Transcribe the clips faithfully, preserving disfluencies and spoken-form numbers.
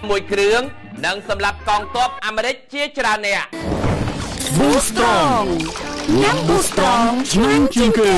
មួយគ្រឿងនិងសម្រាប់កងទ័ពអាមេរិកជាច្រើនអ្នក Boostrong ញ៉ាំ Boostrong ឆ្ងាញ់ជាងគេ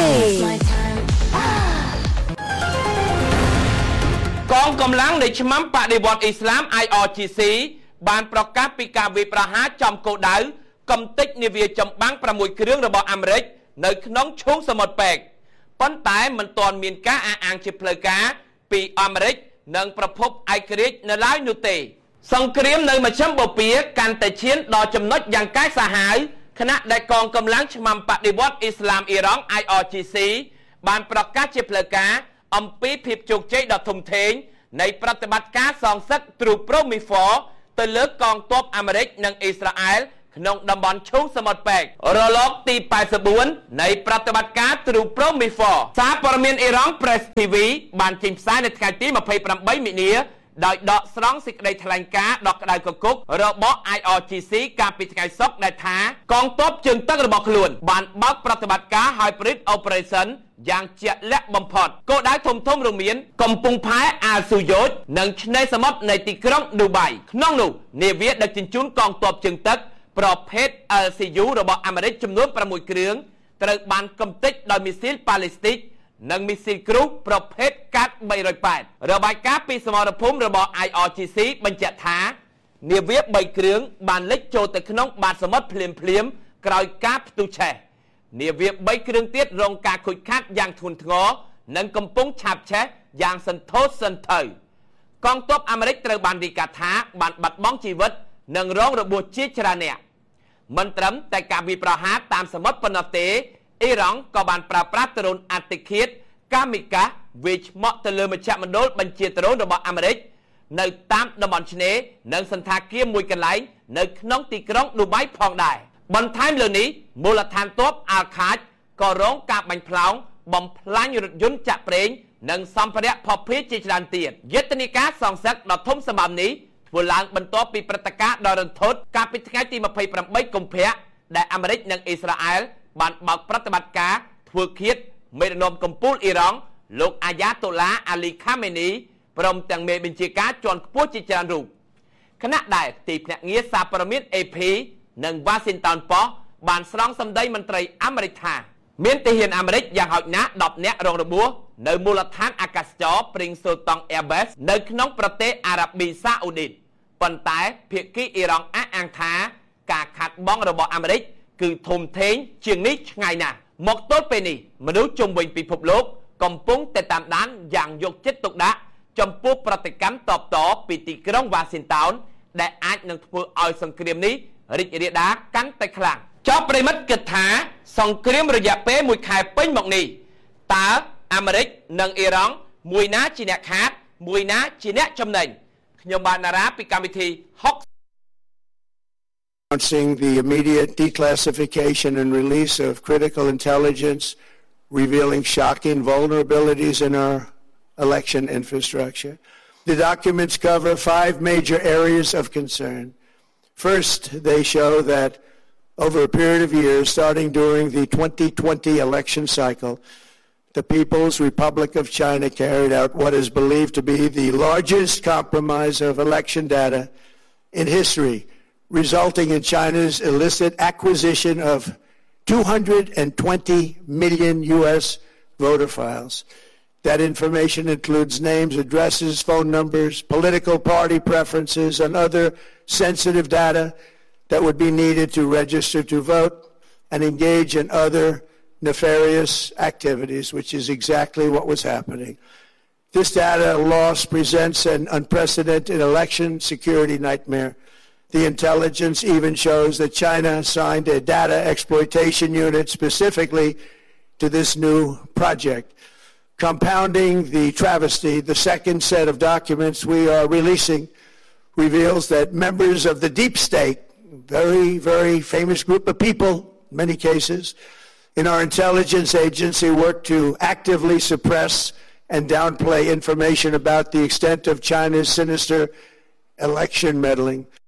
កងកម្លាំងនៃឆ្មាំបដិវត្តន៍អ៊ីស្លាម I R G C បានប្រកាសពីការវាយប្រហារចំគោលដៅកំទេចនាវាចម្បាំងប្រាំមួយគ្រឿងរបស់អាមេរិកនៅក្នុងឈូងសមុទ្រប៉ែកប៉ុន្តែមិនទាន់មានការអះអាងជាផ្លូវការពីអាមេរិកនិងប្រភពឯករាជ្យនៅឡើយនោះទេសង្គ្រាមនៅមជ្ឈិមបូព៌ាកាន់តែឈានដល់ចំណុចយ៉ាងកាចសាហាវខណៈដែលកងកម្លាំងឆ្មាំបដិវត្តន៍អ៊ីស្លាមអ៊ីរ៉ង់ I R G C បានប្រកាសជាផ្លូវការអំពីភាពជោគជ័យដ៏ធំធេងនៃប្រតិបត្តិការសងសឹក True Prometheus ទៅលើកងទ័ពអាមេរិកនិងអ៊ីស្រាអែលក្នុងតំបន់ឈូងសមុទ្រប៉ែករលកទីប៉ែតបួននៃប្រតិបត្តិការ True Prometheus សារព័ត៌មានអ៊ីរ៉ង់ Press ធី វី បានចេញផ្សាយនៅថ្ងៃទីម្ភៃប្រាំបីមីនាដោយដកស្រង់សេចក្តីថ្លែងការណ៍ដ៏ក្តៅគគុករបស់ I R G C កាលពីថ្ងៃសុក្រដែលថាកងទ័ពជើងទឹករបស់ខ្លួនបានបើកប្រតិបត្តិការ Hybrid Operation យ៉ាងជាក់លាក់បំផុតគោលដៅធំធំរួមមានកំពង់ផែអាស៊ូយ៉ូតនិងឆ្នេរសមុទ្រនៃទីក្រុងឌូបៃក្នុងនោះនាវាដឹកជញ្ជូនកងទ័ពជើងទឹកប្រភេទ L C U របស់អាមេរិកចំនួនប្រាំមួយគ្រឿងត្រូវបានកំទេចដោយមីស៊ីលប៉ាឡេស្ទិកនិងមីស៊ីលគ្រូសប្រភេទកាត់បីរយប៉ែតរបាយការណ៍ពីសមរភូមិរបស់ I R G C បញ្ជាក់ថានាវាបីគ្រឿងបានលិចចូលទៅក្នុងបាតសមុទ្រភ្លាមភ្លាមក្រោយការផ្ទុះឆេះនាវាបីគ្រឿងទៀតរងការខូចខាតយ៉ាងធ្ងន់ធ្ងរនិងកំពុងឆាបឆេះយ៉ាងសន្ធោសន្ធៅកងទ័ពអាមេរិកត្រូវបានរាយការណ៍ថាបានបាត់បង់ជីវិតនិងរងរបួសជាច្រើនអ្នកមិនត្រឹមតែការវាយប្រហារតាមសមុទ្រប៉ុណ្ណោះទេអ៊ីរ៉ង់ក៏បានប្រើប្រាស់ដ្រូនអតិឃាតកាមីកាវាយឆ្មក់ទៅលើមជ្ឈមណ្ឌលបញ្ជាដ្រូនរបស់អាមេរិកនៅតាមតំបន់ឆ្នេរនិងសន្តាគារមួយកន្លែងនៅក្នុងទីក្រុងឌូបៃផងដែរបន្ថែមលើនេះមូលដ្ឋានទ័ពអាល់ខាចក៏រងការបាញ់ផ្លោងបំផ្លាញរថយន្តចាក់ប្រេងនិងសម្ភារៈភស្តុភារជាច្រើនទៀតយុទ្ធនាការសងសឹកដ៏ធំសម្បើមនេះធ្វើឡើងបន្ទាប់ពីព្រឹត្តិការណ៍ដ៏រន្ធត់កាលពីថ្ងៃទីម្ភៃប្រាំបីកុម្ភៈដែលអាមេរិកនិងអ៊ីស្រាអែលបានបើកប្រតិបត្តិការធ្វើឃាតមេដឹកនាំកំពូលអ៊ីរ៉ង់លោកអាយ៉ាតូឡាអាលីខាមេនីព្រមទាំងមេបញ្ជាការជាន់ខ្ពស់ជាច្រើនរូបខណៈដែលទីភ្នាក់ងារសារព័ត៌មាន A P និង Washington Post បានស្រង់សម្ដីមន្ត្រីអាមេរិកថាមានទាហានអាមេរិកយ៉ាងហោចណាស់ដប់នាក់រងរបួសនៅមូលដ្ឋានអាកាសចរ Prince Sultan Airbase នៅក្នុងប្រទេសអារ៉ាប៊ីសាអូឌីតប៉ុន្តែភាគីអ៊ីរ៉ង់អះអាងថាការខាត់បងរបស់អាមេរិកគឺធំធេងជាងនេះឆ្ងាយណាស់មកទល់ពេលនេះមនុស្សជុំវិញពិភពលោកកំពុងតែតាមដានយ៉ាងយកចិត្តទុកដាក់ចំពោះប្រតិកម្មតបតពីទីក្រុង Washington ដែលអាចនឹងធ្វើឲ្យសង្គ្រាមនេះរីករាលដាលកាន់តែខ្លាំងចប់ប្រិមិត្តគិតថាសង្គ្រាមរយៈពេលមួយខែពេញមកនេះតើអាមេរិកនិងអ៊ីរ៉ង់មួយណាជាអ្នកខាតមួយណាជាអ្នកចំណេញខ្ញុំបាទណារ៉ាពីកម្មវិធី Announcing the immediate declassification and release of critical intelligence revealing shocking vulnerabilities in our election infrastructure. The documents cover five major areas of concern. First, they show that over a period of years, starting during the twenty twenty election cycle, the People's Republic of China carried out what is believed to be the largest compromise of election data in history, resulting in China's illicit acquisition of two hundred twenty million U S voter files. That information includes names, addresses, phone numbers, political party preferences, and other sensitive data that would be needed to register to vote and engage in other nefarious activities, which is exactly what was happening. This data loss presents an unprecedented election security nightmare. The intelligence even shows that China assigned a data exploitation unit specifically to this new project. Compounding the travesty, the second set of documents we are releasing reveals that members of the deep state, very, very famous group of people, in many cases, in our intelligence agency work to actively suppress and downplay information about the extent of China's sinister election meddling.